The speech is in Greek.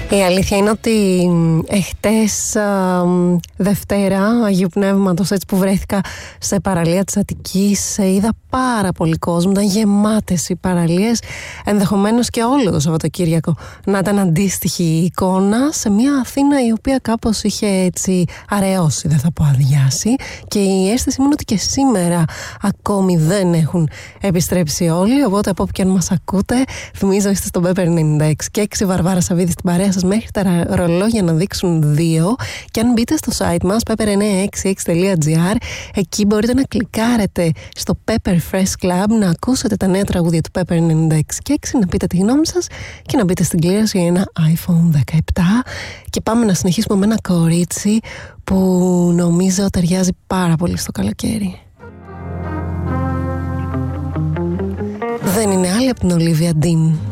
Η αλήθεια είναι ότι εχτες Δευτέρα Αγίου Πνεύματος, έτσι που βρέθηκα σε παραλία της Αττικής, είδα πάρα πολύ κόσμο, ήταν γεμάτες οι παραλίες, ενδεχομένως και όλο το Σαββατοκύριακο να ήταν αντίστοιχη εικόνα σε μια Αθήνα η οποία κάπως είχε έτσι αραιώσει, δεν θα πω αδειάσει, και η αίσθηση μου είναι ότι και σήμερα ακόμη δεν έχουν επιστρέψει όλοι, οπότε από όπου και αν μας ακούτε, θυμίζω είστε στο Pepper 96 και 6, Βαρβάρα Σαββίδη στην παρέα σας μέχρι τα ρολόγια να δείξουν 2, και αν μπείτε στο site μας pepper966.gr, εκεί μπορείτε να κλικάρετε στο Pepper Fresh Club, να ακούσετε τα νέα τραγούδια του Pepper 96 και 6, να πείτε τη γνώμη σας και να μπείτε στην κλήρωση για ένα iPhone 17. Και πάμε να συνεχίσουμε με ένα κορίτσι που νομίζω ταιριάζει πάρα πολύ στο καλοκαίρι. Δεν είναι άλλη από την Olivia Dean.